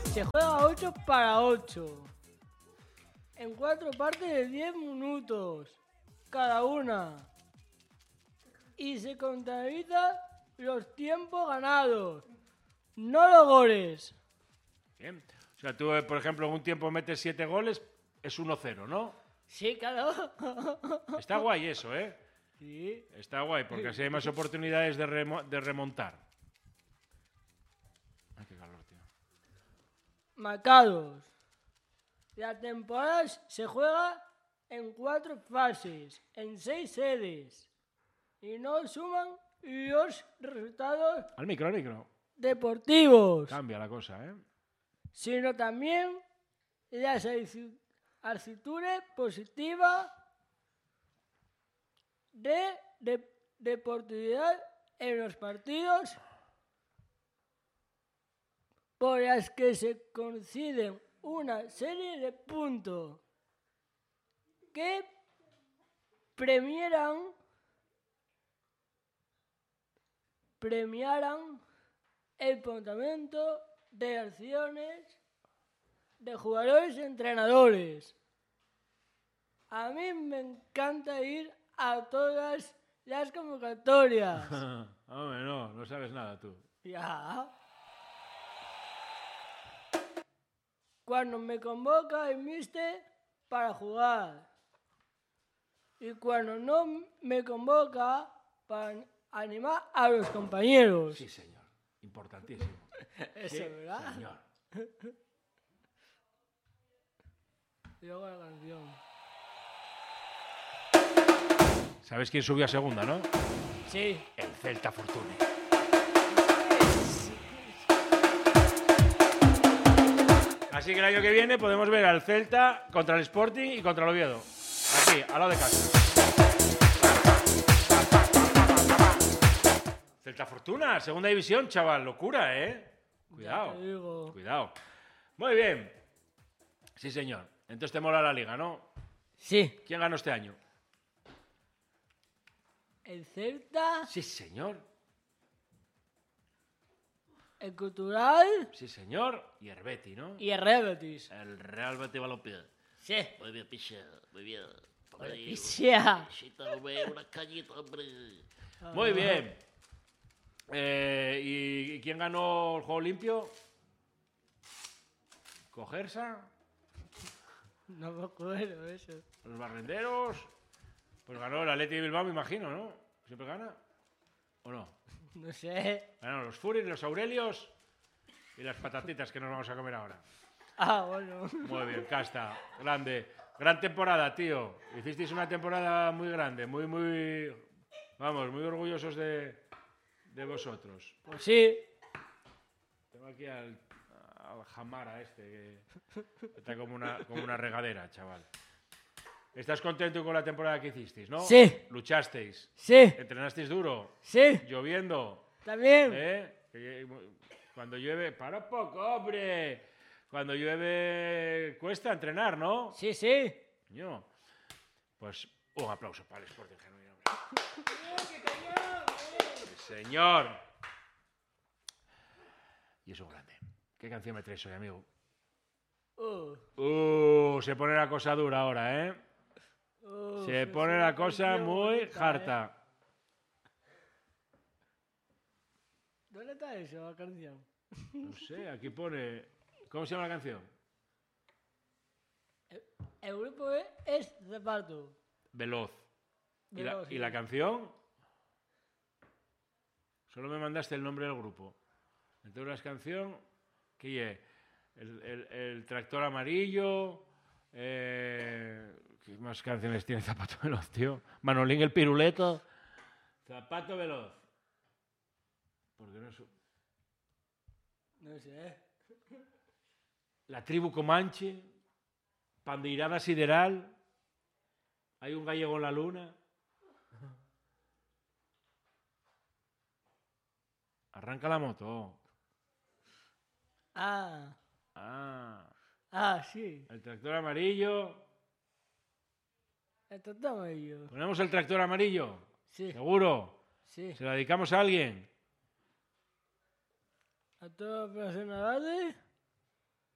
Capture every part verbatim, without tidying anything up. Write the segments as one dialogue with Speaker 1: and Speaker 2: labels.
Speaker 1: Se juega ocho para ocho. En cuatro partes de diez minutos cada una. Y se contabilizan los tiempos ganados, no los goles.
Speaker 2: Bien. O sea, tú, por ejemplo, en un tiempo metes siete goles, es uno cero, ¿no?
Speaker 1: Sí, claro.
Speaker 2: Está guay eso, ¿eh?
Speaker 1: Sí.
Speaker 2: Está guay, porque así hay más oportunidades de, remo de remontar. Ay, qué calor, tío.
Speaker 1: Marcados. La temporada se juega en cuatro fases, en seis sedes. Y no suman los resultados
Speaker 2: Al micro, al micro.
Speaker 1: deportivos,
Speaker 2: Cambia la cosa, ¿eh?
Speaker 1: sino también las actitudes positivas de, de deportividad en los partidos por las que se conceden una serie de puntos que premiarán premiarán el planteamiento de acciones de jugadores y entrenadores. A mí me encanta ir a todas las convocatorias.
Speaker 2: Hombre, no, no sabes nada tú.
Speaker 1: Ya. Cuando me convoca el míster para jugar. Y cuando no me convoca para animar a los compañeros.
Speaker 2: Sí, señor. Importantísimo.
Speaker 1: Eso,
Speaker 2: Sí,
Speaker 1: ¿verdad?
Speaker 2: señor.
Speaker 1: Y luego la canción.
Speaker 2: ¿Sabes quién subió a segunda, no?
Speaker 1: Sí.
Speaker 2: El Celta Fortune. Así que el año que viene podemos ver al Celta contra el Sporting y contra el Oviedo. Aquí, al lado de casa. Celta Fortuna, segunda división, chaval. Locura, ¿eh? Cuidado.
Speaker 1: Ya te digo.
Speaker 2: Cuidado. Muy bien. Sí, señor. Entonces te mola la liga, ¿no?
Speaker 1: Sí.
Speaker 2: ¿Quién ganó este año?
Speaker 1: El Celta,
Speaker 2: Sí, señor.
Speaker 1: el Cultural
Speaker 2: Sí, señor. Y el Betis, ¿no?
Speaker 1: y el Real Betis.
Speaker 2: El Real Betis Balompié.
Speaker 1: Sí.
Speaker 3: Muy bien, picha, muy bien. Por ahí,
Speaker 1: Picha.
Speaker 3: pichita, hombre, una cañita, hombre.
Speaker 2: Muy bien. Eh, ¿y, ¿Y quién ganó el juego limpio? ¿Cogersa?
Speaker 1: No me acuerdo eso.
Speaker 2: ¿Los barrenderos? Pues ganó el Athletic de Bilbao, me imagino, ¿no? ¿Siempre gana? ¿O no?
Speaker 1: No sé.
Speaker 2: Ganaron los Furis, los Aurelios y las patatitas que nos vamos a comer ahora.
Speaker 1: Ah, bueno.
Speaker 2: Muy bien, Casta, grande. Gran temporada, tío. Hicisteis una temporada muy grande, muy, muy... Vamos, muy orgullosos de, de vosotros.
Speaker 1: Pues sí.
Speaker 2: Tengo aquí al, al Jamara este, que está como una, como una regadera, chaval. ¿Estás contento con la temporada que hicisteis, no?
Speaker 1: Sí.
Speaker 2: ¿Luchasteis?
Speaker 1: Sí.
Speaker 2: ¿Entrenasteis duro?
Speaker 1: Sí.
Speaker 2: ¿Lloviendo?
Speaker 1: También.
Speaker 2: ¿Eh? Que- Cuando llueve... ¡Para poco, hombre! Cuando llueve cuesta entrenar, ¿no?
Speaker 1: Sí, sí.
Speaker 2: Coño. Pues un aplauso para el Sporting Genuino. Sí, señor. Y eso grande. ¿Qué canción me traes hoy, amigo?
Speaker 1: Uh,
Speaker 2: Uh, se pone la cosa dura ahora, ¿eh?
Speaker 1: uh,
Speaker 2: Se
Speaker 1: sí,
Speaker 2: pone
Speaker 1: sí,
Speaker 2: la cosa
Speaker 1: canción
Speaker 2: muy
Speaker 1: bonita,
Speaker 2: harta.
Speaker 1: ¿eh? ¿Dónde está eso, la canción?
Speaker 2: No sé, aquí pone... ¿Cómo se llama la canción?
Speaker 1: El grupo es, es Reparto.
Speaker 2: Veloz. ¿Y la,
Speaker 1: Veloz,
Speaker 2: y
Speaker 1: sí.
Speaker 2: la canción? Solo me mandaste el nombre del grupo. Entonces la canción... ¿Qué es? El, el, el tractor amarillo... Eh, ¿Qué más canciones tiene Zapato Veloz, tío? Manolín el piruleto. Zapato Veloz. ¿Por qué no su-
Speaker 1: No sé.
Speaker 2: La tribu Comanche. Pandeirada Sideral. Hay un gallego en la luna. Arranca la moto.
Speaker 1: Ah.
Speaker 2: Ah,
Speaker 1: Ah, sí.
Speaker 2: el tractor amarillo.
Speaker 1: Esto está medio.
Speaker 2: ¿Ponemos el tractor amarillo?
Speaker 1: Sí.
Speaker 2: ¿Seguro?
Speaker 1: Sí.
Speaker 2: ¿Se lo dedicamos a alguien?
Speaker 1: A toda operación Arade.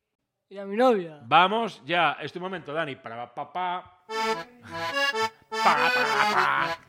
Speaker 1: Y a mi novia.
Speaker 2: Vamos ya, es tu momento, Dani. Para pa pa. Pa, pa, pa.